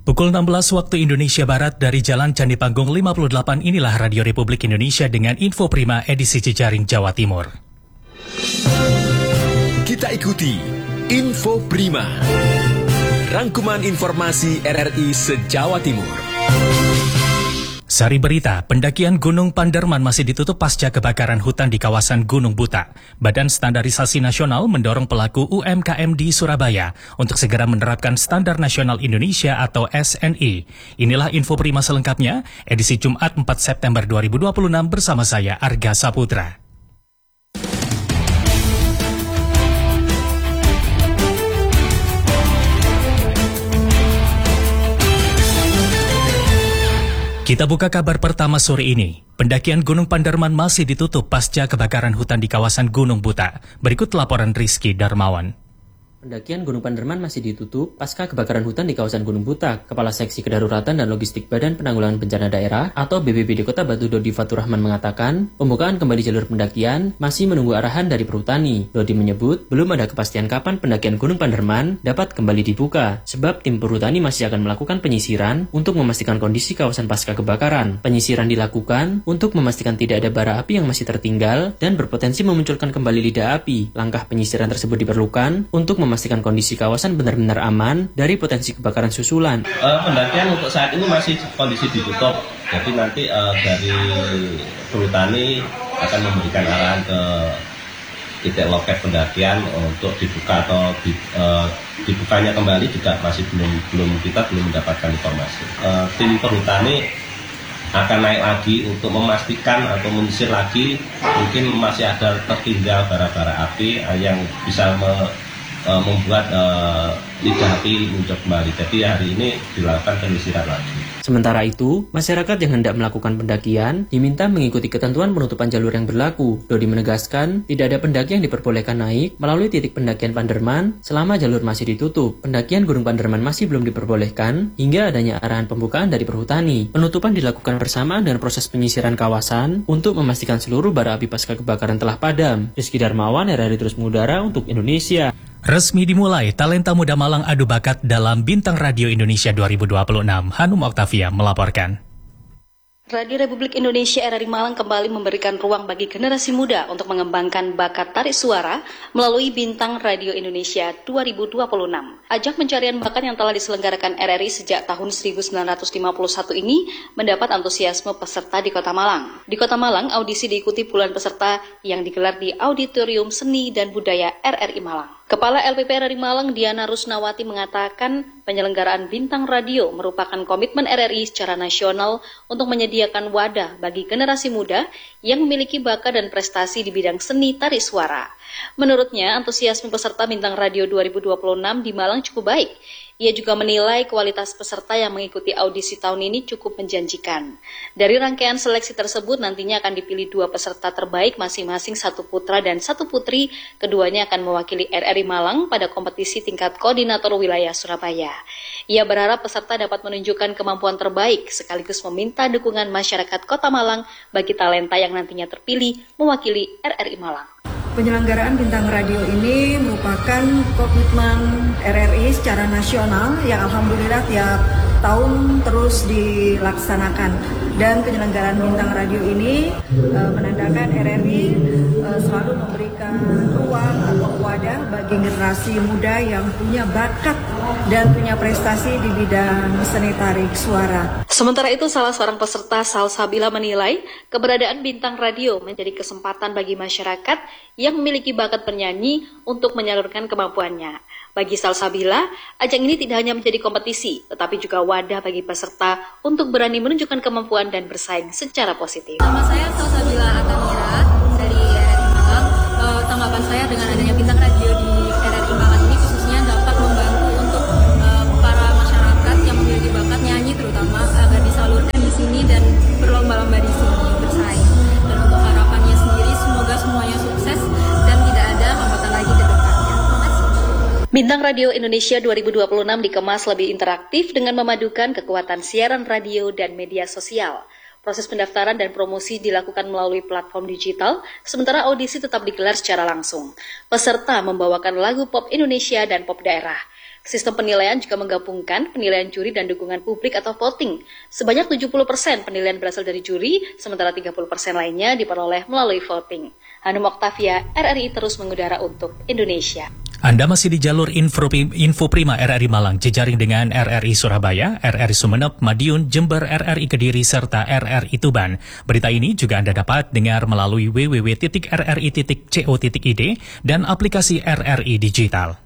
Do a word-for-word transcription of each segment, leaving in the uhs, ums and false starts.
Pukul enam belas waktu Indonesia Barat dari Jalan Candi Panggung lima puluh delapan, inilah Radio Republik Indonesia dengan Info Prima edisi Jejaring Jawa Timur. Kita ikuti Info Prima, rangkuman informasi R R I se-Jawa Timur. Sari berita, pendakian Gunung Panderman masih ditutup pasca kebakaran hutan di kawasan Gunung Buta. Badan Standarisasi Nasional mendorong pelaku U M K M di Surabaya untuk segera menerapkan Standar Nasional Indonesia atau S N I. Inilah Info Prima selengkapnya, edisi Jumat empat September dua ribu dua puluh enam bersama saya, Arga Saputra. Kita buka kabar pertama sore ini. Pendakian Gunung Panderman masih ditutup pasca kebakaran hutan di kawasan Gunung Buta. Berikut laporan Rizky Darmawan. Pendakian Gunung Panderman masih ditutup pasca kebakaran hutan di kawasan Gunung Buta. Kepala Seksi Kedaruratan dan Logistik Badan Penanggulangan Bencana Daerah atau B B B D Kota Batu Dodi Fatur Rahman mengatakan, pembukaan kembali jalur pendakian masih menunggu arahan dari Perhutani. Dodi menyebut, belum ada kepastian kapan pendakian Gunung Panderman dapat kembali dibuka, sebab tim Perhutani masih akan melakukan penyisiran untuk memastikan kondisi kawasan pasca kebakaran. Penyisiran dilakukan untuk memastikan tidak ada bara api yang masih tertinggal dan berpotensi memunculkan kembali lidah api. Langkah penyisiran tersebut diperlukan untuk memastikan kondisi kawasan benar-benar aman dari potensi kebakaran susulan. Uh, pendakian untuk saat ini masih kondisi ditutup, jadi nanti uh, dari Perhutani akan memberikan arahan ke titik loket pendakian untuk dibuka atau di, uh, dibukanya kembali juga masih belum belum kita belum mendapatkan informasi. Uh, tim Perhutani akan naik lagi untuk memastikan atau menyisir lagi, mungkin masih ada tertinggal bara-bara api uh, yang bisa me Uh, membuat uh, lidah api muncul kembali. Jadi hari ini dilakukan penyisiran lagi. Sementara itu, masyarakat yang hendak melakukan pendakian diminta mengikuti ketentuan penutupan jalur yang berlaku. Dodi menegaskan, tidak ada pendaki yang diperbolehkan naik melalui titik pendakian Panderman selama jalur masih ditutup. Pendakian Gunung Panderman masih belum diperbolehkan hingga adanya arahan pembukaan dari Perhutani. Penutupan dilakukan bersamaan dengan proses penyisiran kawasan untuk memastikan seluruh bara api pasca kebakaran telah padam. Rizky Darmawan, R R I Terus Mengudara untuk Indonesia. Resmi dimulai Talenta Muda Malang Adu Bakat dalam Bintang Radio Indonesia dua ribu dua puluh enam. Hanum Oktavia melaporkan. Radio Republik Indonesia R R I Malang kembali memberikan ruang bagi generasi muda untuk mengembangkan bakat tarik suara melalui Bintang Radio Indonesia dua ribu dua puluh enam. Ajang pencarian bakat yang telah diselenggarakan R R I sejak tahun seribu sembilan ratus lima puluh satu ini mendapat antusiasme peserta di Kota Malang. Di Kota Malang, audisi diikuti puluhan peserta yang digelar di Auditorium Seni dan Budaya R R I Malang. Kepala L P P R R I Malang, Diana Rusnawati, mengatakan penyelenggaraan Bintang Radio merupakan komitmen R R I secara nasional untuk menyediakan wadah bagi generasi muda yang memiliki bakat dan prestasi di bidang seni tarik suara. Menurutnya, antusiasme peserta Bintang Radio dua ribu dua puluh enam di Malang cukup baik. Ia juga menilai kualitas peserta yang mengikuti audisi tahun ini cukup menjanjikan. Dari rangkaian seleksi tersebut nantinya akan dipilih dua peserta terbaik masing-masing satu putra dan satu putri. Keduanya akan mewakili R R I Malang pada kompetisi tingkat koordinator wilayah Surabaya. Ia berharap peserta dapat menunjukkan kemampuan terbaik sekaligus meminta dukungan masyarakat Kota Malang bagi talenta yang nantinya terpilih mewakili R R I Malang. Penyelenggaraan Bintang Radio ini merupakan komitmen R R I secara nasional yang alhamdulillah tiap tahun terus dilaksanakan. Dan penyelenggaraan Bintang Radio ini e, menandakan R R I e, selalu memberikan ruang atau wadah bagi generasi muda yang punya bakat dan punya prestasi di bidang seni tarik suara. Sementara itu, salah seorang peserta, Salsabila, menilai keberadaan Bintang Radio menjadi kesempatan bagi masyarakat yang memiliki bakat penyanyi untuk menyalurkan kemampuannya. Bagi Salsabila, ajang ini tidak hanya menjadi kompetisi, tetapi juga wadah bagi peserta untuk berani menunjukkan kemampuan dan bersaing secara positif. Nama saya Salsabila Atamira dari R R I Malang. E, tanggapan saya dengan adanya Bintang Radio di R R I Malang ini khususnya dapat membantu untuk e, para masyarakat yang memiliki bakat nyanyi terutama agar disalurkan di sini dan berlomba-lomba di sini bersaing. Dan untuk harapannya sendiri semoga semuanya sukses dan tidak ada hambatan lagi ke depannya. Bintang Radio Indonesia dua ribu dua puluh enam dikemas lebih interaktif dengan memadukan kekuatan siaran radio dan media sosial. Proses pendaftaran dan promosi dilakukan melalui platform digital, sementara audisi tetap digelar secara langsung. Peserta membawakan lagu pop Indonesia dan pop daerah. Sistem penilaian juga menggabungkan penilaian juri dan dukungan publik atau voting. Sebanyak tujuh puluh persen penilaian berasal dari juri, sementara tiga puluh persen lainnya diperoleh melalui voting. Hanum Oktavia, R R I terus mengudara untuk Indonesia. Anda masih di jalur Info, Info Prima R R I Malang, jejaring dengan R R I Surabaya, R R I Sumeneb, Madiun, Jember, R R I Kediri, serta R R I Tuban. Berita ini juga Anda dapat dengar melalui w w w titik r r i titik co titik i d dan aplikasi R R I Digital.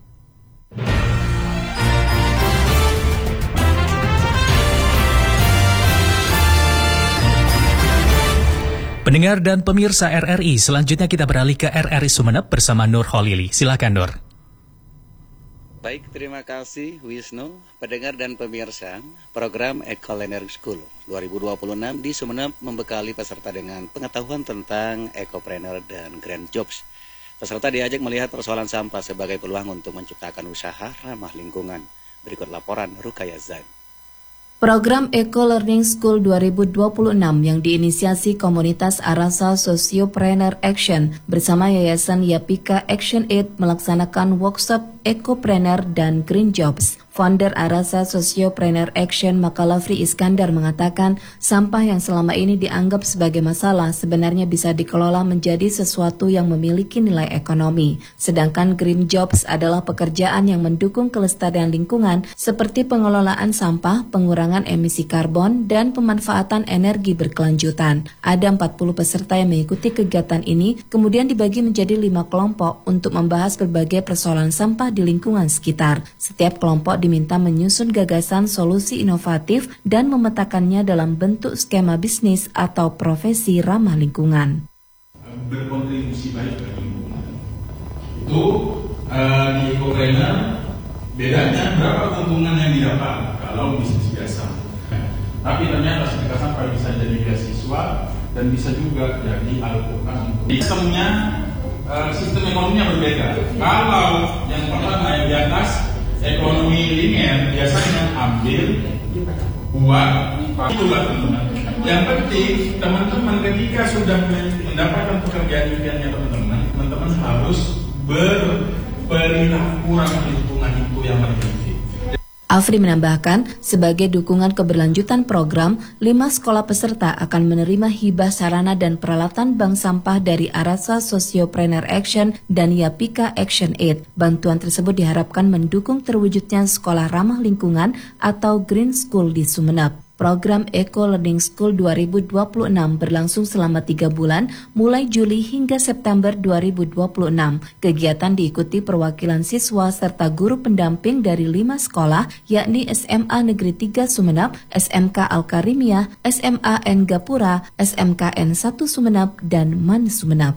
Pendengar dan pemirsa R R I, selanjutnya kita beralih ke R R I Sumeneb bersama Nur Holili. Silakan Nur. Baik, terima kasih Wisnu. Pendengar dan pemirsa, program Eco Learning School dua ribu dua puluh enam di Sumeneb membekali peserta dengan pengetahuan tentang ecopreneur dan grand jobs. Peserta diajak melihat persoalan sampah sebagai peluang untuk menciptakan usaha ramah lingkungan. Berikut laporan Rukaya Zain. Program Eco Learning School dua ribu dua puluh enam yang diinisiasi komunitas Arasa Sociopreneur Action bersama Yayasan Yapika Action Aid melaksanakan workshop Ecopreneur dan Green Jobs. Founder Arasa Sociopreneur Action Makalafri Iskandar mengatakan sampah yang selama ini dianggap sebagai masalah sebenarnya bisa dikelola menjadi sesuatu yang memiliki nilai ekonomi. Sedangkan Green Jobs adalah pekerjaan yang mendukung kelestarian lingkungan seperti pengelolaan sampah, pengurangan emisi karbon, dan pemanfaatan energi berkelanjutan. Ada empat puluh peserta yang mengikuti kegiatan ini, kemudian dibagi menjadi lima kelompok untuk membahas berbagai persoalan sampah di lingkungan sekitar. Setiap kelompok diminta menyusun gagasan solusi inovatif dan memetakannya dalam bentuk skema bisnis atau profesi ramah lingkungan. Berkontribusi baik bagi lingkungan. Itu uh, di Ecopreneur bedanya berapa keuntungan yang didapat kalau bisnis biasa. Tapi ternyata sedekah sampah bisa jadi beasiswa dan bisa juga jadi alpukat untuk sistemnya. Uh, sistem ekonominya berbeda. Kalau yang pertama yang di atas ekonomi linear biasanya ambil, buat, itulah teman-teman. Yang penting teman-teman ketika sudah mendapatkan pekerjaan impiannya teman-teman, teman-teman harus berperilaku ramah lingkungan itu yang terpenting. Afri menambahkan, sebagai dukungan keberlanjutan program, lima sekolah peserta akan menerima hibah sarana dan peralatan bank sampah dari Arasa Sociopreneur Action dan Yapika Action Aid. Bantuan tersebut diharapkan mendukung terwujudnya sekolah ramah lingkungan atau Green School di Sumeneb. Program Eco Learning School dua ribu dua puluh enam berlangsung selama tiga bulan, mulai Juli hingga September dua ribu dua puluh enam. Kegiatan diikuti perwakilan siswa serta guru pendamping dari lima sekolah, yakni S M A Negeri tiga Sumeneb, S M K Al-Karimiyah, S M A N Gapura, S M K N satu Sumeneb, dan Man Sumeneb.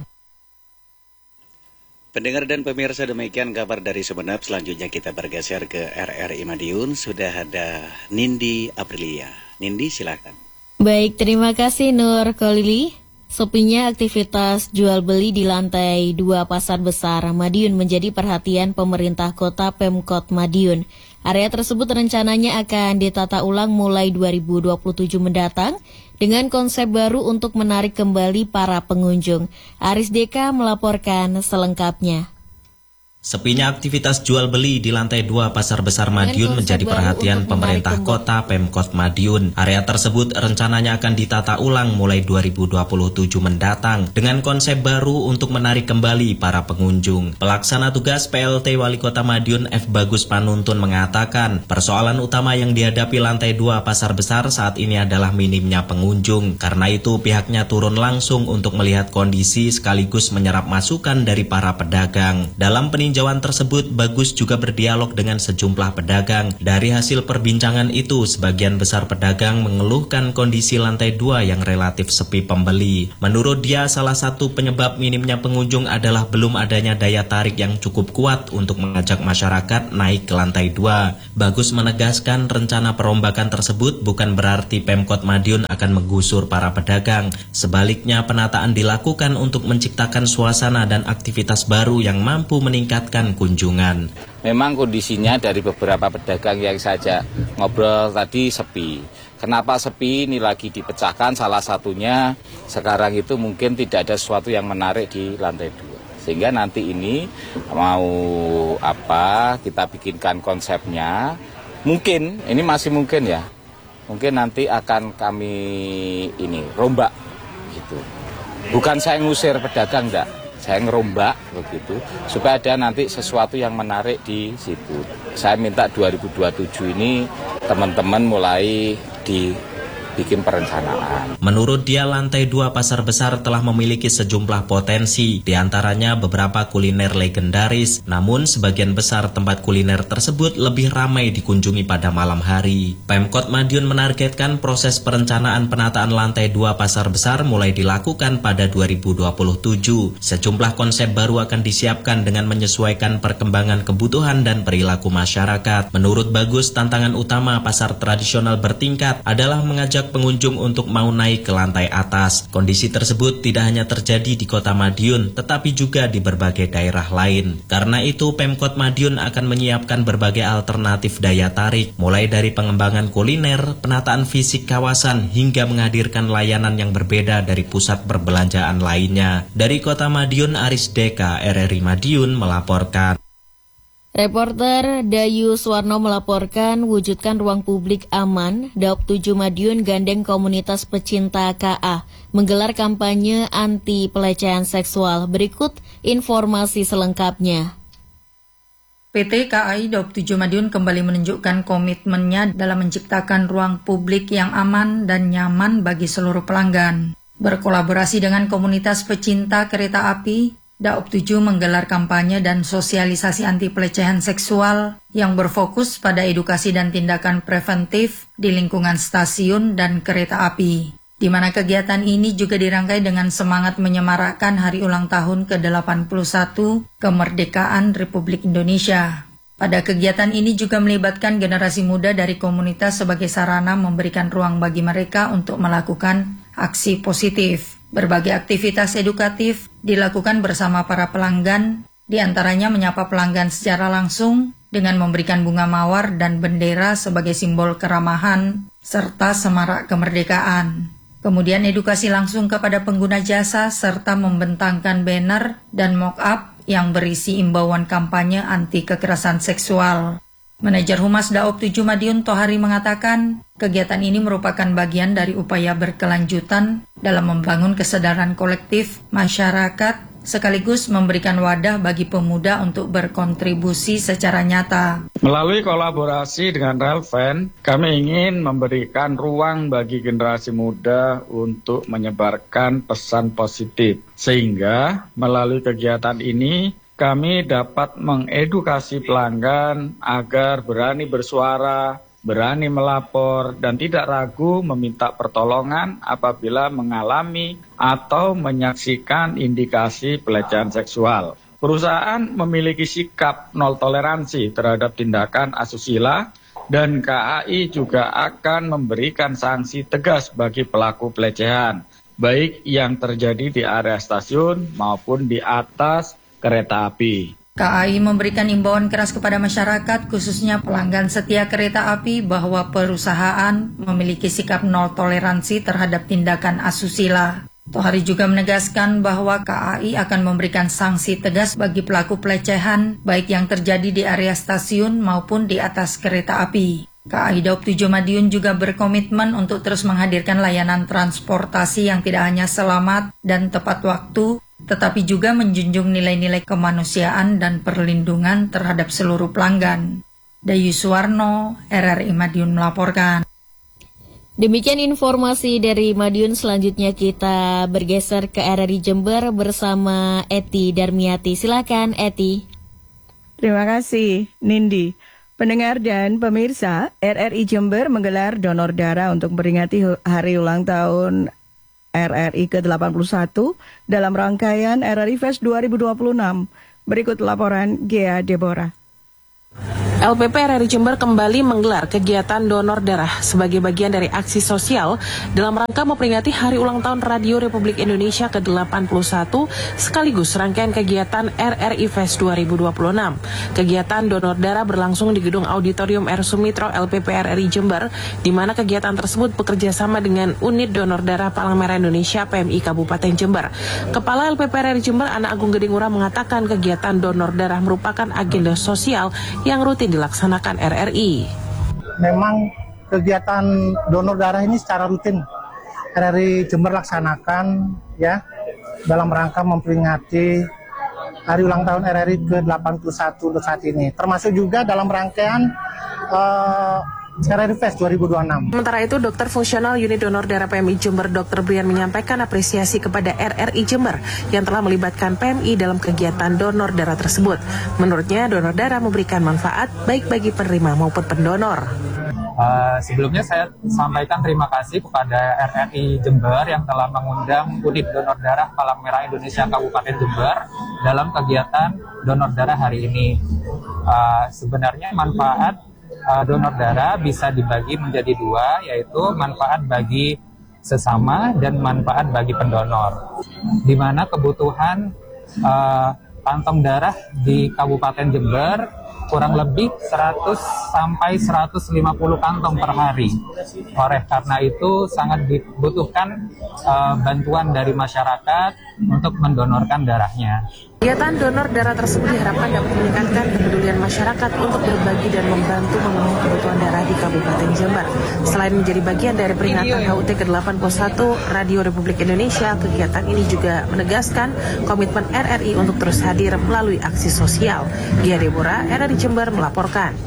Pendengar dan pemirsa, demikian kabar dari Sumeneb. Selanjutnya kita bergeser ke R R I Madiun. Sudah ada Nindi Aprilia. Nindi, silakan. Baik, terima kasih Nur Kolili. Sepinya aktivitas jual beli di lantai dua Pasar Besar Madiun menjadi perhatian pemerintah kota Pemkot Madiun. Area tersebut rencananya akan ditata ulang mulai dua ribu dua puluh tujuh mendatang dengan konsep baru untuk menarik kembali para pengunjung. Aris Deka melaporkan selengkapnya. Sepinya aktivitas jual beli di lantai dua Pasar Besar Madiun menjadi perhatian pemerintah kota Pemkot Madiun. Area tersebut rencananya akan ditata ulang mulai dua ribu dua puluh tujuh mendatang dengan konsep baru untuk menarik kembali para pengunjung. Pelaksana tugas P L T Wali Kota Madiun F. Bagus Panuntun mengatakan persoalan utama yang dihadapi lantai dua Pasar Besar saat ini adalah minimnya pengunjung. Karena itu pihaknya turun langsung untuk melihat kondisi sekaligus menyerap masukan dari para pedagang. Dalam peninjauan Peninjauan tersebut, Bagus juga berdialog dengan sejumlah pedagang. Dari hasil perbincangan itu, sebagian besar pedagang mengeluhkan kondisi lantai dua yang relatif sepi pembeli. Menurut dia, salah satu penyebab minimnya pengunjung adalah belum adanya daya tarik yang cukup kuat untuk mengajak masyarakat naik ke lantai dua. Bagus menegaskan rencana perombakan tersebut bukan berarti Pemkot Madiun akan menggusur para pedagang. Sebaliknya, penataan dilakukan untuk menciptakan suasana dan aktivitas baru yang mampu meningkat kunjungan. Memang kondisinya dari beberapa pedagang yang saja ngobrol tadi sepi. Kenapa sepi? Ini lagi dipecahkan. Salah satunya sekarang itu mungkin tidak ada sesuatu yang menarik di lantai dua. Sehingga nanti ini mau apa, kita bikinkan konsepnya. Mungkin, ini masih mungkin ya, mungkin nanti akan kami ini rombak gitu. Bukan saya ngusir pedagang, enggak. Saya ngerombak begitu supaya ada nanti sesuatu yang menarik di situ. Saya minta dua ribu dua puluh tujuh ini teman-teman mulai dibikin perencanaan. Menurut dia, lantai dua pasar besar telah memiliki sejumlah potensi, diantaranya beberapa kuliner legendaris, namun sebagian besar tempat kuliner tersebut lebih ramai dikunjungi pada malam hari. Pemkot Madiun menargetkan proses perencanaan penataan lantai dua pasar besar mulai dilakukan pada dua ribu dua puluh tujuh. Sejumlah konsep baru akan disiapkan dengan menyesuaikan perkembangan kebutuhan dan perilaku masyarakat. Menurut Bagus, tantangan utama pasar tradisional bertingkat adalah mengajak pengunjung untuk mau naik ke lantai atas. Kondisi tersebut tidak hanya terjadi di Kota Madiun, tetapi juga di berbagai daerah lain. Karena itu, Pemkot Madiun akan menyiapkan berbagai alternatif daya tarik, mulai dari pengembangan kuliner, penataan fisik kawasan, hingga menghadirkan layanan yang berbeda dari pusat perbelanjaan lainnya. Dari Kota Madiun, Aris Deka, R R I Madiun melaporkan. Reporter Dayu Suwarno melaporkan wujudkan ruang publik aman, Daop tujuh Madiun gandeng komunitas pecinta K A menggelar kampanye anti pelecehan seksual. Berikut informasi selengkapnya. P T K A I Daop tujuh Madiun kembali menunjukkan komitmennya dalam menciptakan ruang publik yang aman dan nyaman bagi seluruh pelanggan. Berkolaborasi dengan komunitas pecinta kereta api, Daop tujuh menggelar kampanye dan sosialisasi anti pelecehan seksual yang berfokus pada edukasi dan tindakan preventif di lingkungan stasiun dan kereta api, di mana kegiatan ini juga dirangkai dengan semangat menyemarakkan hari ulang tahun ke delapan puluh satu kemerdekaan Republik Indonesia. Pada kegiatan ini juga melibatkan generasi muda dari komunitas sebagai sarana memberikan ruang bagi mereka untuk melakukan aksi positif. Berbagai aktivitas edukatif dilakukan bersama para pelanggan, diantaranya menyapa pelanggan secara langsung dengan memberikan bunga mawar dan bendera sebagai simbol keramahan, serta semarak kemerdekaan. Kemudian edukasi langsung kepada pengguna jasa, serta membentangkan banner dan mock-up yang berisi imbauan kampanye anti kekerasan seksual. Manajer Humas Daop tujuh Madiun Tohari mengatakan, kegiatan ini merupakan bagian dari upaya berkelanjutan dalam membangun kesadaran kolektif masyarakat, sekaligus memberikan wadah bagi pemuda untuk berkontribusi secara nyata. Melalui kolaborasi dengan Relven, kami ingin memberikan ruang bagi generasi muda untuk menyebarkan pesan positif. Sehingga melalui kegiatan ini, kami dapat mengedukasi pelanggan agar berani bersuara, berani melapor, dan tidak ragu meminta pertolongan apabila mengalami atau menyaksikan indikasi pelecehan seksual. Perusahaan memiliki sikap nol toleransi terhadap tindakan asusila, dan K A I juga akan memberikan sanksi tegas bagi pelaku pelecehan, baik yang terjadi di area stasiun maupun di atas kereta api. K A I memberikan imbauan keras kepada masyarakat, khususnya pelanggan setia kereta api, bahwa perusahaan memiliki sikap nol toleransi terhadap tindakan asusila. Tohari juga menegaskan bahwa K A I akan memberikan sanksi tegas bagi pelaku pelecehan, baik yang terjadi di area stasiun maupun di atas kereta api. K A I Daop tujuh Madiun juga berkomitmen untuk terus menghadirkan layanan transportasi yang tidak hanya selamat dan tepat waktu, tetapi juga menjunjung nilai-nilai kemanusiaan dan perlindungan terhadap seluruh pelanggan. Dayu Suwarno, R R I Madiun melaporkan. Demikian informasi dari Madiun. Selanjutnya kita bergeser ke R R I Jember bersama Eti Darmiati. Silakan Eti. Terima kasih Nindi. Pendengar dan pemirsa, R R I Jember menggelar donor darah untuk memperingati hari ulang tahun R R I ke delapan puluh satu dalam rangkaian R R I Fest dua ribu dua puluh enam. Berikut laporan Gea Deborah. L P P R R I Jember kembali menggelar kegiatan donor darah sebagai bagian dari aksi sosial dalam rangka memperingati Hari Ulang Tahun Radio Republik Indonesia ke delapan puluh satu sekaligus rangkaian kegiatan R R I Fest dua ribu dua puluh enam. Kegiatan donor darah berlangsung di Gedung Auditorium R. Sumitro L P P R R I Jember, di mana kegiatan tersebut bekerja sama dengan Unit Donor Darah Palang Merah Indonesia P M I Kabupaten Jember. Kepala L P P R R I Jember, Ana Agung Geding Ura, mengatakan kegiatan donor darah merupakan agenda sosial yang rutin dilaksanakan R R I. Memang kegiatan donor darah ini secara rutin R R I Jember laksanakan ya dalam rangka memperingati Hari Ulang Tahun R R I ke delapan puluh satu untuk saat ini. Termasuk juga dalam rangkaian uh, R R I Fest dua ribu dua puluh enam. Sementara itu, Dokter Fungsional Unit Donor Darah P M I Jember, Dokter Brian, menyampaikan apresiasi kepada R R I Jember yang telah melibatkan P M I dalam kegiatan donor darah tersebut. Menurutnya, donor darah memberikan manfaat baik bagi penerima maupun pendonor. Uh, sebelumnya saya sampaikan terima kasih kepada R R I Jember yang telah mengundang Unit Donor Darah Palang Merah Indonesia Kabupaten Jember dalam kegiatan donor darah hari ini. Uh, sebenarnya manfaat Uh, donor darah bisa dibagi menjadi dua, yaitu manfaat bagi sesama dan manfaat bagi pendonor. Di mana kebutuhan uh, kantong darah di Kabupaten Jember kurang lebih seratus sampai seratus lima puluh kantong per hari. Oleh karena itu sangat dibutuhkan uh, bantuan dari masyarakat untuk mendonorkan darahnya. Kegiatan donor darah tersebut diharapkan dapat meningkatkan kepedulian masyarakat untuk berbagi dan membantu memenuhi kebutuhan darah di Kabupaten Jember. Selain menjadi bagian dari peringatan H U T ke delapan puluh satu Radio Republik Indonesia, kegiatan ini juga menegaskan komitmen R R I untuk terus hadir melalui aksi sosial. Gia Deborah, R R I Jember melaporkan.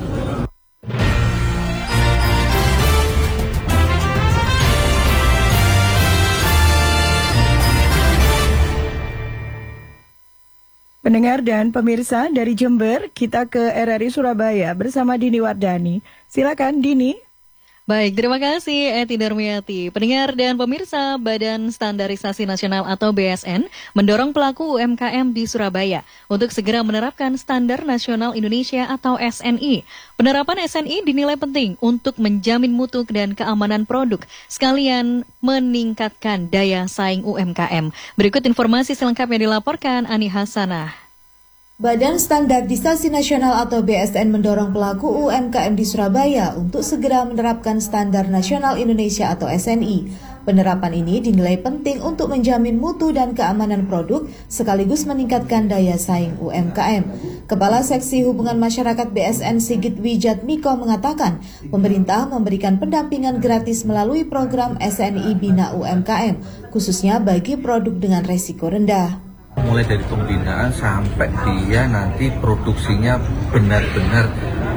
Pendengar dan pemirsa dari Jember, kita ke R R I Surabaya bersama Dini Wardani. Silakan Dini. Baik, terima kasih Eti Darmiati. Pendengar dan pemirsa, Badan Standarisasi Nasional atau B S N mendorong pelaku U M K M di Surabaya untuk segera menerapkan Standar Nasional Indonesia atau S N I. Penerapan S N I dinilai penting untuk menjamin mutu dan keamanan produk, sekalian meningkatkan daya saing U M K M. Berikut informasi selengkapnya dilaporkan Ani Hasanah. Badan Standarisasi Nasional atau B S N mendorong pelaku U M K M di Surabaya untuk segera menerapkan Standar Nasional Indonesia atau S N I. Penerapan ini dinilai penting untuk menjamin mutu dan keamanan produk sekaligus meningkatkan daya saing U M K M. Kepala Seksi Hubungan Masyarakat B S N Sigit Wijatmiko mengatakan, pemerintah memberikan pendampingan gratis melalui program S N I Bina U M K M, khususnya bagi produk dengan resiko rendah. Mulai dari pembinaan sampai dia nanti produksinya benar-benar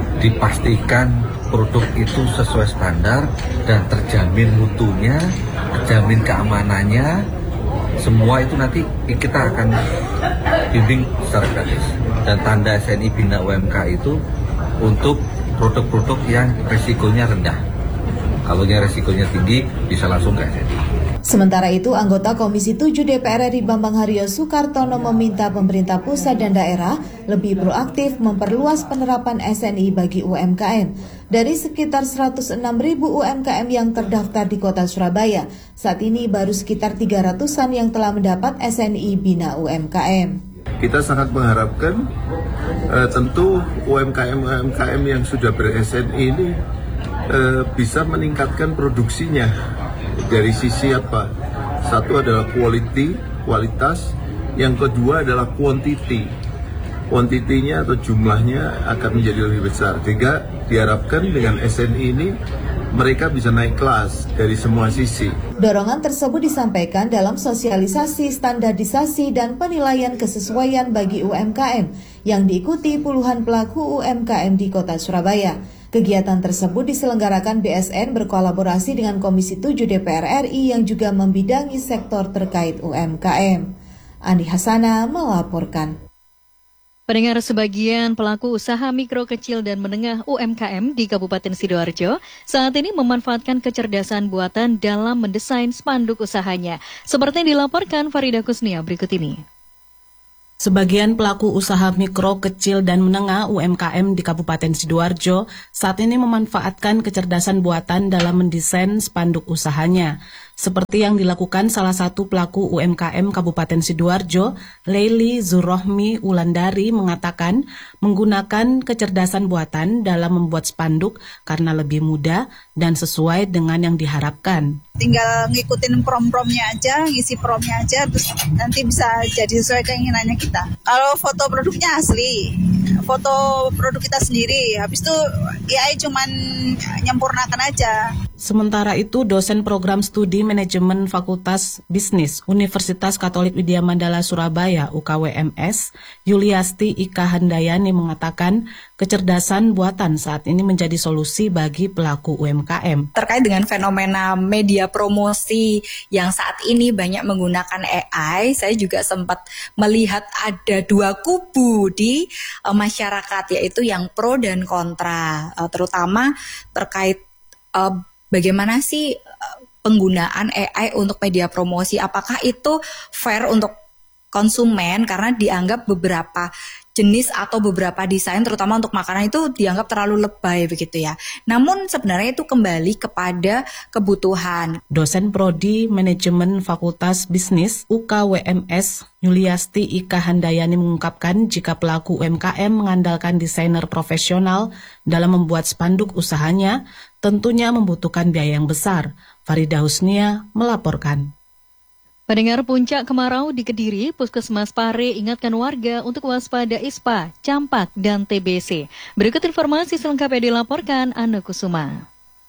dipastikan produk itu sesuai standar dan terjamin mutunya, terjamin keamanannya, semua itu nanti kita akan bimbing secara gratis. Dan tanda S N I Bina U M K itu untuk produk-produk yang resikonya rendah. Kalau yang resikonya tinggi bisa langsung ke S N I. Sementara itu, anggota Komisi tujuh D P R R I Bambang Haryo Soekartono meminta pemerintah pusat dan daerah lebih proaktif memperluas penerapan S N I bagi U M K M. Dari sekitar seratus enam ribu U M K M yang terdaftar di kota Surabaya, saat ini baru sekitar tiga ratusan yang telah mendapat S N I Bina U M K M. Kita sangat mengharapkan eh, tentu U M K M-U M K M yang sudah ber-S N I ini eh, bisa meningkatkan produksinya. Dari sisi apa? Satu adalah quality, kualitas. Yang kedua adalah quantity. Quantity-nya atau jumlahnya akan menjadi lebih besar. Sehingga diharapkan dengan S N I ini mereka bisa naik kelas dari semua sisi. Dorongan tersebut disampaikan dalam sosialisasi, standarisasi, dan penilaian kesesuaian bagi U M K M yang diikuti puluhan pelaku U M K M di kota Surabaya. Kegiatan tersebut diselenggarakan B S N berkolaborasi dengan Komisi tujuh D P R R I yang juga membidangi sektor terkait U M K M. Ani Hasanah melaporkan. Pendengar, sebagian pelaku usaha mikro kecil dan menengah U M K M di Kabupaten Sidoarjo saat ini memanfaatkan kecerdasan buatan dalam mendesain spanduk usahanya. Seperti yang dilaporkan Farida Kusnia berikut ini. Sebagian pelaku usaha mikro, kecil, dan menengah U M K M di Kabupaten Sidoarjo saat ini memanfaatkan kecerdasan buatan dalam mendesain spanduk usahanya. Seperti yang dilakukan salah satu pelaku U M K M Kabupaten Sidoarjo, Leili Zurohmi Ulandari mengatakan menggunakan kecerdasan buatan dalam membuat spanduk karena lebih mudah dan sesuai dengan yang diharapkan. Tinggal ngikutin prom-promnya aja, ngisi promnya aja, terus nanti bisa jadi sesuai keinginannya kita. Kalau foto produknya asli, foto produk kita sendiri, habis itu A I cuman nyempurnakan aja. Sementara itu, dosen program studi manajemen Fakultas Bisnis Universitas Katolik Widya Mandala Surabaya U K W M S, Yuliasti Ika Handayani mengatakan kecerdasan buatan saat ini menjadi solusi bagi pelaku U M K M. Terkait dengan fenomena media promosi yang saat ini banyak menggunakan A I, saya juga sempat melihat ada dua kubu di uh, masyarakat, yaitu yang pro dan kontra, uh, terutama terkait uh, bagaimana sih penggunaan A I untuk media promosi? Apakah itu fair untuk konsumen? Karena dianggap beberapa jenis atau beberapa desain, terutama untuk makanan, itu dianggap terlalu lebay begitu ya. Namun sebenarnya itu kembali kepada kebutuhan. Dosen Prodi Manajemen Fakultas Bisnis U K W M S Yuliasti Ika Handayani mengungkapkan jika pelaku U M K M mengandalkan desainer profesional dalam membuat spanduk usahanya, tentunya membutuhkan biaya yang besar. Farida Husnia melaporkan. Pendengar, puncak kemarau di Kediri, Puskesmas Pare ingatkan warga untuk waspada ispa, campak, dan T B C. Berikut informasi selengkapnya dilaporkan Anu Kusuma.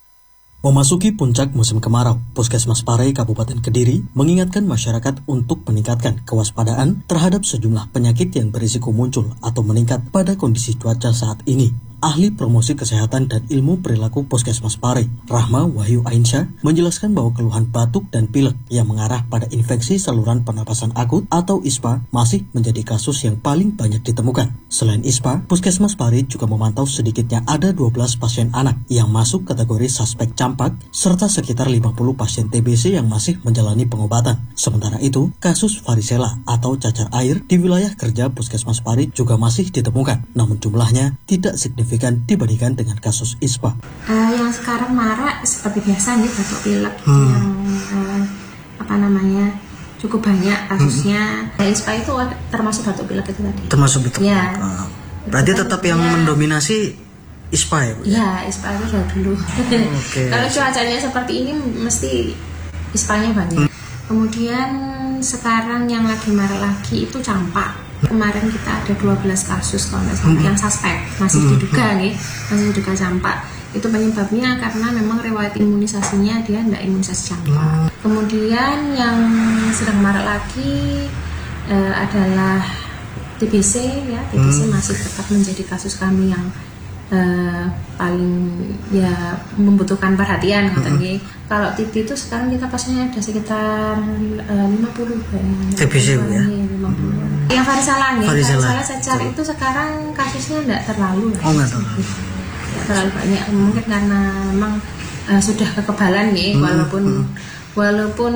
Memasuki puncak musim kemarau, Puskesmas Pare Kabupaten Kediri mengingatkan masyarakat untuk meningkatkan kewaspadaan terhadap sejumlah penyakit yang berisiko muncul atau meningkat pada kondisi cuaca saat ini. Ahli Promosi Kesehatan dan Ilmu Perilaku Puskesmas Pare, Rahma Wahyu Ainsyah, menjelaskan bahwa keluhan batuk dan pilek yang mengarah pada infeksi saluran pernapasan akut atau I S P A masih menjadi kasus yang paling banyak ditemukan. Selain I S P A, Puskesmas Pare juga memantau sedikitnya ada dua belas pasien anak yang masuk kategori suspek campak, serta sekitar lima puluh pasien T B C yang masih menjalani pengobatan. Sementara itu, kasus varicella atau cacar air di wilayah kerja Puskesmas Pare juga masih ditemukan, namun jumlahnya tidak signifikan dibandingkan dengan kasus I S P A. Uh, yang sekarang marak seperti biasa nih batuk pilek hmm. yang uh, apa namanya cukup banyak kasusnya. Hmm. I S P A itu termasuk batuk pilek itu tadi. Termasuk batuk. Ya. Uh, berarti tetap yang ya. mendominasi I S P A ya, Bu? Iya, I S P A itu sudah dulu. Okay. Kalau cuacanya seperti ini mesti I S P A-nya banyak. Hmm. Kemudian sekarang yang lagi marak lagi itu campak. Kemarin kita ada dua belas kasus kalau nggak salah, mm-hmm. yang suspek masih mm-hmm. diduga nih, masih diduga campak. Itu penyebabnya karena memang riwayat imunisasinya dia tidak imunisasi campak. Mm-hmm. Kemudian yang sedang marak lagi uh, adalah T B C ya, T B C mm-hmm. masih tetap menjadi kasus kami yang uh, paling ya membutuhkan perhatian. Mm-hmm. Kalau T B itu sekarang kita pasiennya ada sekitar uh, lima puluh T B C ya. lima puluh. Yang varicella nih, varicella cacar itu sekarang kasusnya tidak terlalu oh, enggak terlalu. Tidak terlalu banyak, mungkin karena memang uh, sudah kekebalan nih, hmm, walaupun hmm. walaupun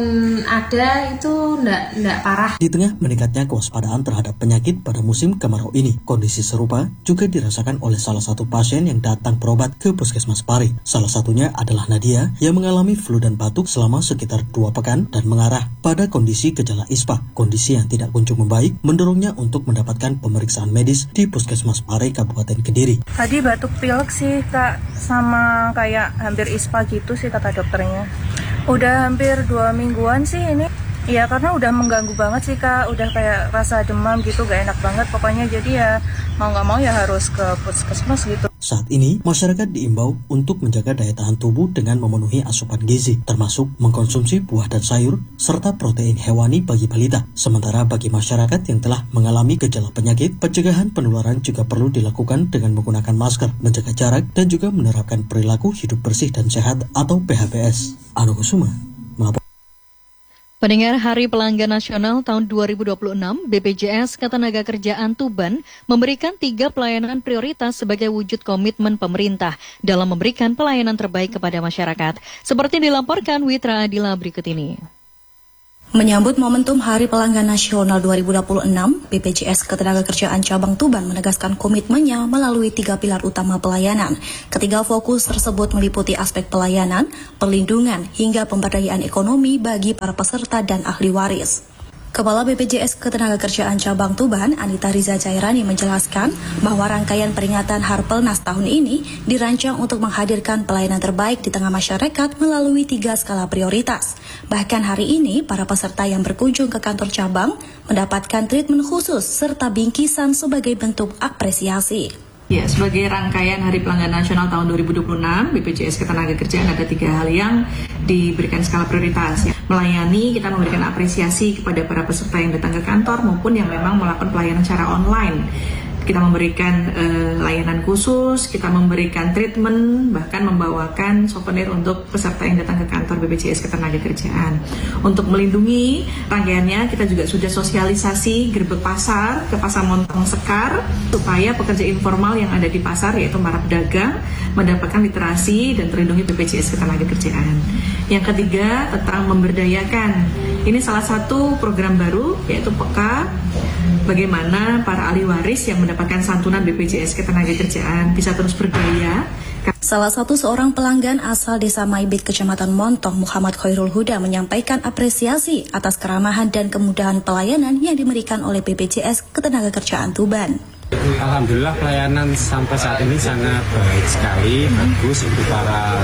ada itu tidak tidak parah. Di tengah meningkatnya kewaspadaan terhadap penyakit pada musim kemarau ini, kondisi serupa juga dirasakan oleh salah satu pasien yang datang berobat ke Puskesmas Pare. Salah satunya adalah Nadia yang mengalami flu dan batuk selama sekitar dua pekan dan mengarah pada kondisi gejala I S P A. Kondisi yang tidak kunjung membaik mendorongnya untuk mendapatkan pemeriksaan medis di Puskesmas Pare Kabupaten Kediri. Tadi batuk pilek sih Kak, sama kayak hampir I S P A gitu sih kata dokternya. Udah hampir dua mingguan sih ini. Iya, karena udah mengganggu banget sih Kak. Udah kayak rasa demam gitu, gak enak banget pokoknya. Jadi ya mau gak mau ya harus ke puskesmas gitu. Saat ini, masyarakat diimbau untuk menjaga daya tahan tubuh dengan memenuhi asupan gizi, termasuk mengkonsumsi buah dan sayur, serta protein hewani bagi balita. Sementara bagi masyarakat yang telah mengalami gejala penyakit, pencegahan penularan juga perlu dilakukan dengan menggunakan masker, menjaga jarak, dan juga menerapkan perilaku hidup bersih dan sehat atau P H B S. Anu Kusuma melapor. Pendengar, Hari Pelanggan Nasional tahun dua ribu dua puluh enam, B P J S Ketenagakerjaan Tuban memberikan tiga pelayanan prioritas sebagai wujud komitmen pemerintah dalam memberikan pelayanan terbaik kepada masyarakat. Seperti dilaporkan Witra Adila berikut ini. Menyambut momentum Hari Pelanggan Nasional dua ribu dua puluh enam, B P J S Ketenagakerjaan Cabang Tuban menegaskan komitmennya melalui tiga pilar utama pelayanan. Ketiga fokus tersebut meliputi aspek pelayanan, perlindungan, hingga pemberdayaan ekonomi bagi para peserta dan ahli waris. Kepala B P J S Ketenagakerjaan Cabang Tuban, Anita Riza Cairani menjelaskan bahwa rangkaian peringatan Harpelnas tahun ini dirancang untuk menghadirkan pelayanan terbaik di tengah masyarakat melalui tiga skala prioritas. Bahkan hari ini, para peserta yang berkunjung ke kantor cabang mendapatkan treatment khusus serta bingkisan sebagai bentuk apresiasi. Ya, sebagai rangkaian Hari Pelanggan Nasional tahun dua ribu dua puluh enam, B P J S Ketenagakerjaan ada tiga hal yang diberikan skala prioritas. Ya. Melayani, kita memberikan apresiasi kepada para peserta yang datang ke kantor maupun yang memang melakukan pelayanan secara online. Kita memberikan uh, layanan khusus, kita memberikan treatment, bahkan membawakan souvenir untuk peserta yang datang ke kantor B P J S Ketenagakerjaan. Untuk melindungi rangkaiannya, kita juga sudah sosialisasi gerbek pasar ke Pasar Montong Sekar, supaya pekerja informal yang ada di pasar, yaitu para pedagang, mendapatkan literasi dan terlindungi B P J S Ketenagakerjaan. Yang ketiga, tentang memberdayakan. Ini salah satu program baru, yaitu Peka, bagaimana para ahli waris yang mendapatkan santunan B P J S Ketenagakerjaan bisa terus berdaya. Salah satu seorang pelanggan asal Desa Maibit, Kecamatan Montong, Muhammad Khairul Huda menyampaikan apresiasi atas keramahan dan kemudahan pelayanan yang diberikan oleh B P J S Ketenagakerjaan Tuban. Alhamdulillah pelayanan sampai saat ini sangat baik sekali, bagus untuk para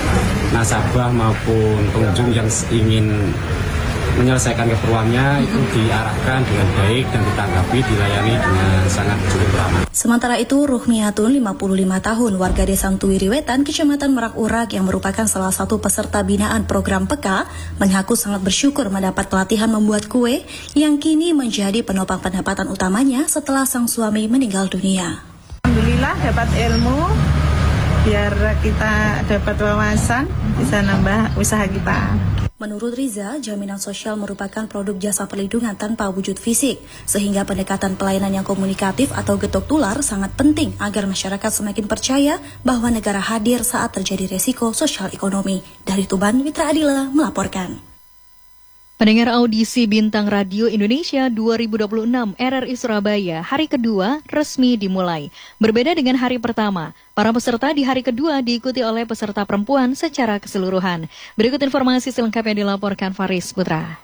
nasabah maupun pengunjung yang ingin menyelesaikan keperluannya itu diarahkan dengan baik dan ditanggapi, dilayani dengan sangat cukup ramah. Sementara itu, Ruhmiatun, lima puluh lima tahun, warga Desa Tuwiriwetan, Kecamatan Merak Urak yang merupakan salah satu peserta binaan program Peka, mengaku sangat bersyukur mendapat pelatihan membuat kue yang kini menjadi penopang pendapatan utamanya setelah sang suami meninggal dunia. Alhamdulillah dapat ilmu, biar kita dapat wawasan, bisa nambah usaha kita. Menurut Riza, jaminan sosial merupakan produk jasa perlindungan tanpa wujud fisik, sehingga pendekatan pelayanan yang komunikatif atau getok tular sangat penting agar masyarakat semakin percaya bahwa negara hadir saat terjadi resiko sosial ekonomi. Dari Tuban, Witra Adila melaporkan. Pendengar audisi Bintang Radio Indonesia dua ribu dua puluh enam R R I Surabaya, hari kedua resmi dimulai. Berbeda dengan hari pertama, para peserta di hari kedua diikuti oleh peserta perempuan secara keseluruhan. Berikut informasi selengkapnya dilaporkan Faris Putra.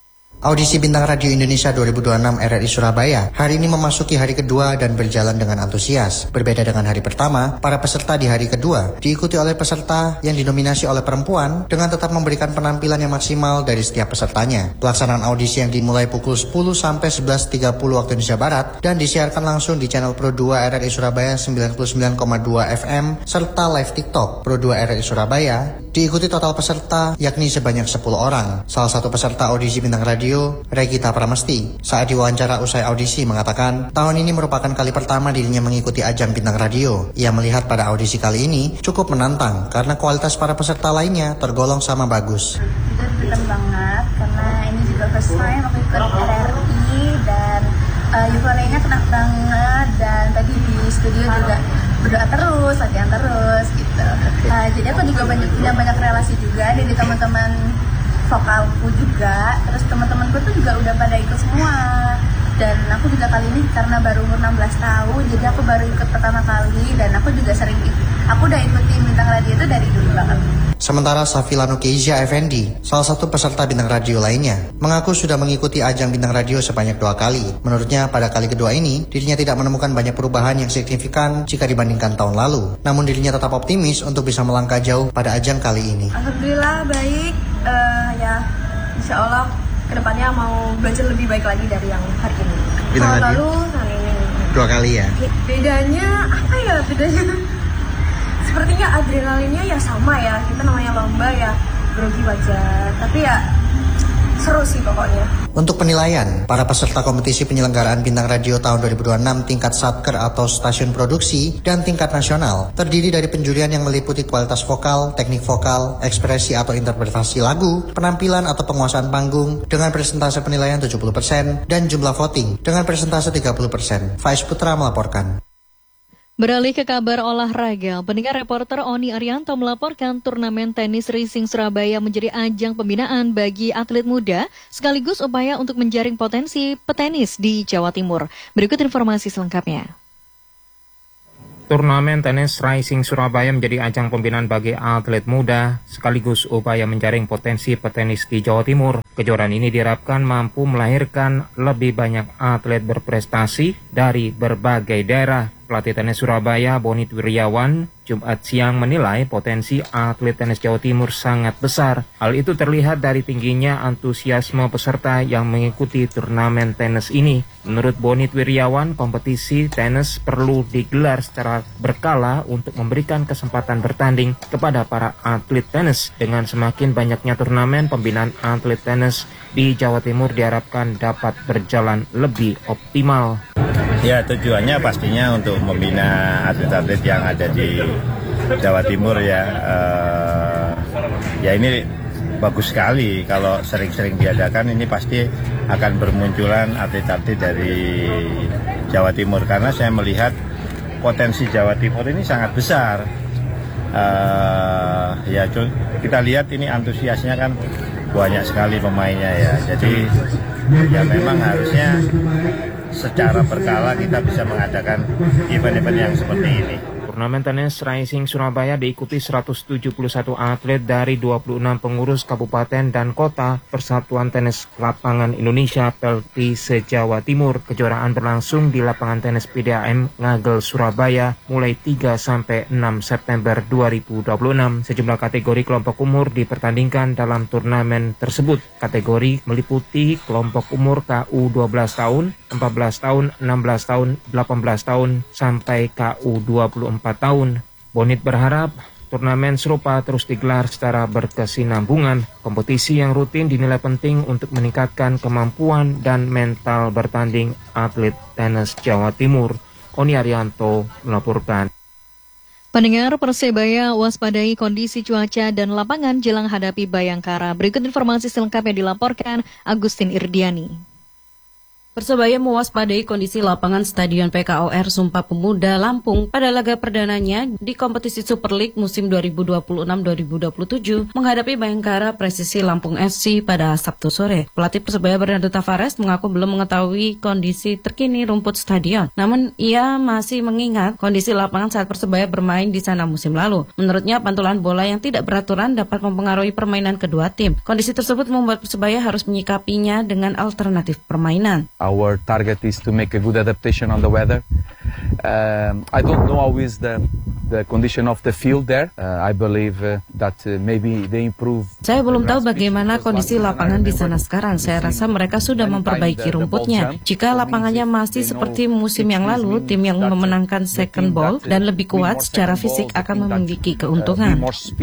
Audisi Bintang Radio Indonesia dua ribu dua puluh enam R R I Surabaya hari ini memasuki hari kedua dan berjalan dengan antusias. Berbeda dengan hari pertama, para peserta di hari kedua diikuti oleh peserta yang didominasi oleh perempuan dengan tetap memberikan penampilan yang maksimal dari setiap pesertanya. Pelaksanaan audisi yang dimulai pukul sepuluh sampai sebelas tiga puluh waktu Indonesia Barat dan disiarkan langsung di channel Pro dua R R I Surabaya sembilan puluh sembilan koma dua F M serta live TikTok Pro dua R R I Surabaya diikuti total peserta yakni sebanyak sepuluh orang. Salah satu peserta audisi Bintang Radio, Regita Pramesti, saat diwawancara usai audisi mengatakan tahun ini merupakan kali pertama dirinya mengikuti ajang Bintang Radio. Ia melihat pada audisi kali ini cukup menantang karena kualitas para peserta lainnya tergolong sama bagus. Itu banget karena ini juga first time aku ikut R R I dan uh, euforianya kena banget, dan tadi di studio juga berdoa terus, latihan terus gitu. Uh, jadi aku juga banyak punya banyak relasi juga dari teman-teman vokalku juga, terus teman-temanku tuh juga udah pada ikut semua. Dan aku juga kali ini karena baru umur enam belas tahun, jadi aku baru ikut pertama kali, dan aku juga sering aku udah ikutin Bintang Radio itu dari dulu banget. Sementara Safilano Keizia Effendi, salah satu peserta Bintang Radio lainnya, mengaku sudah mengikuti ajang Bintang Radio sebanyak dua kali. Menurutnya pada kali kedua ini, dirinya tidak menemukan banyak perubahan yang signifikan jika dibandingkan tahun lalu. Namun dirinya tetap optimis untuk bisa melangkah jauh pada ajang kali ini. Alhamdulillah baik, uh, ya insya Allah kedepannya mau belajar lebih baik lagi dari yang hari ini. Bintang Tahun Radio? lalu, hari ini. Dua kali ya? Bedanya, apa ya bedanya? Sepertinya adrenalinnya ya sama ya, kita namanya lomba ya, grogi wajar, tapi ya seru sih pokoknya. Untuk penilaian, para peserta kompetisi penyelenggaraan Bintang Radio tahun dua ribu dua puluh enam tingkat Satker atau stasiun produksi dan tingkat nasional terdiri dari penjurian yang meliputi kualitas vokal, teknik vokal, ekspresi atau interpretasi lagu, penampilan atau penguasaan panggung dengan persentase penilaian tujuh puluh persen dan jumlah voting dengan persentase tiga puluh persen. Faiz Putra melaporkan. Beralih ke kabar olahraga, pendengar reporter Oni Arianto melaporkan turnamen tenis Racing Surabaya menjadi ajang pembinaan bagi atlet muda sekaligus upaya untuk menjaring potensi petenis di Jawa Timur. Berikut informasi selengkapnya. Turnamen tenis Racing Surabaya menjadi ajang pembinaan bagi atlet muda sekaligus upaya menjaring potensi petenis di Jawa Timur. Kejuaraan ini diharapkan mampu melahirkan lebih banyak atlet berprestasi dari berbagai daerah. Pelatih tenis Surabaya, Bonit Wiryawan, Jumat siang menilai potensi atlet tenis Jawa Timur sangat besar. Hal itu terlihat dari tingginya antusiasme peserta yang mengikuti turnamen tenis ini. Menurut Bonit Wiryawan, kompetisi tenis perlu digelar secara berkala untuk memberikan kesempatan bertanding kepada para atlet tenis. Dengan semakin banyaknya turnamen, pembinaan atlet tenis di Jawa Timur diharapkan dapat berjalan lebih optimal. Ya, tujuannya pastinya untuk membina atlet-atlet yang ada di Jawa Timur ya. Uh, ya ini bagus sekali kalau sering-sering diadakan, ini pasti akan bermunculan atlet-atlet dari Jawa Timur karena saya melihat potensi Jawa Timur ini sangat besar. Uh, ya kita lihat ini antusiasnya kan banyak sekali pemainnya ya. Jadi ya memang harusnya secara berkala kita bisa mengadakan event-event yang seperti ini. Turnamen tenis Racing Surabaya diikuti seratus tujuh puluh satu atlet dari dua puluh enam pengurus kabupaten dan kota Persatuan Tenis Lapangan Indonesia P L T se-Jawa Timur. Kejuaraan berlangsung di lapangan tenis P D A M Ngagel Surabaya mulai tiga sampai enam September dua ribu dua puluh enam. Sejumlah kategori kelompok umur dipertandingkan dalam turnamen tersebut. Kategori meliputi kelompok umur K U dua belas tahun, empat belas tahun, enam belas tahun, delapan belas tahun, sampai K U dua puluh empat tahun. Bonit berharap turnamen serupa terus digelar secara berkesinambungan. Kompetisi yang rutin dinilai penting untuk meningkatkan kemampuan dan mental bertanding atlet tenis Jawa Timur. Oni Arianto melaporkan. Pendengar, Persebaya waspadai kondisi cuaca dan lapangan jelang hadapi Bayangkara. Berikut informasi selengkapnya dilaporkan Agustin Irdiani. Persebaya mewaspadai kondisi lapangan Stadion P K O R Sumpah Pemuda Lampung pada laga perdananya di kompetisi Super League musim dua ribu dua puluh enam dua ribu dua puluh tujuh menghadapi Bayangkara Presisi Lampung F C pada Sabtu sore. Pelatih Persebaya Bernardo Tavares mengaku belum mengetahui kondisi terkini rumput stadion. Namun ia masih mengingat kondisi lapangan saat Persebaya bermain di sana musim lalu. Menurutnya pantulan bola yang tidak beraturan dapat mempengaruhi permainan kedua tim. Kondisi tersebut membuat Persebaya harus menyikapinya dengan alternatif permainan. Our target is to make a good adaptation on the weather. Um, I don't know how is the the condition of the field there. Uh, I believe uh, that uh, maybe they improve. Saya belum tahu bagaimana kondisi lapangan di sana sekarang. Saya rasa mereka sudah memperbaiki rumputnya. Jika lapangannya masih seperti musim yang lalu, tim yang memenangkan second ball dan lebih kuat secara fisik akan memiliki keuntungan.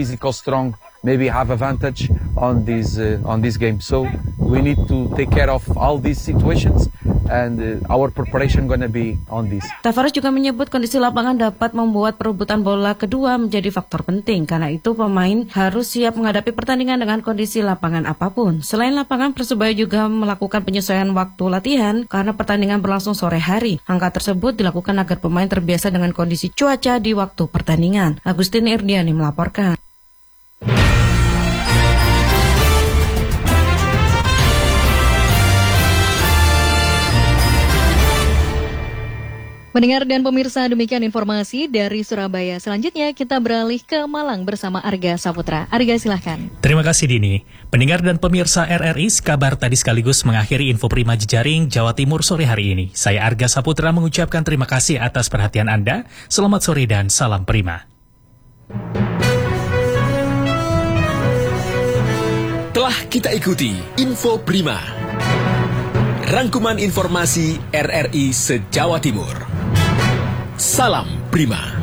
Maybe have advantage on this uh, on this game. So we need to take care of all these situations and uh, our preparation gonna be on this. Tavares juga menyebut kondisi lapangan dapat membuat perebutan bola kedua menjadi faktor penting. Karena itu pemain harus siap menghadapi pertandingan dengan kondisi lapangan apapun. Selain lapangan, Persebaya juga melakukan penyesuaian waktu latihan karena pertandingan berlangsung sore hari. Angka tersebut dilakukan agar pemain terbiasa dengan kondisi cuaca di waktu pertandingan. Agustin Irdiani melaporkan. Pendengar dan pemirsa, demikian informasi dari Surabaya. Selanjutnya kita beralih ke Malang bersama Arga Saputra. Arga, silahkan. Terima kasih Dini. Pendengar dan pemirsa R R I, kabar tadi sekaligus mengakhiri info Prima Jejaring Jawa Timur sore hari ini. Saya Arga Saputra mengucapkan terima kasih atas perhatian Anda. Selamat sore dan salam Prima. Telah kita ikuti Info Prima, rangkuman informasi R R I se-Jawa Timur. Salam Prima.